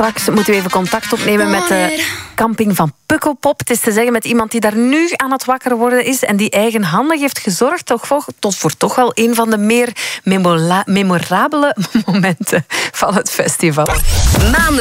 Straks moeten we even contact opnemen met de camping van Pukkelpop. Het is te zeggen met iemand die daar nu aan het wakker worden is en die eigenhandig heeft gezorgd tot voor toch wel een van de meer memorabele momenten van het festival.